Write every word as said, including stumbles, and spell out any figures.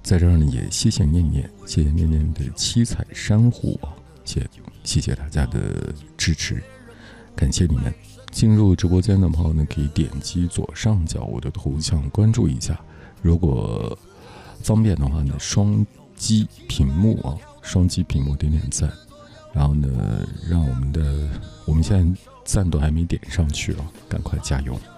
在这儿呢，也谢谢念念，谢谢念念的七彩珊瑚啊，谢谢谢大家的支持，感谢你们。进入直播间的朋友呢，可以点击左上角我的头像关注一下，如果方便的话呢，双击屏幕啊，双击屏幕点点赞，然后呢，让我们的我们现在赞都还没点上去啊，赶快加油！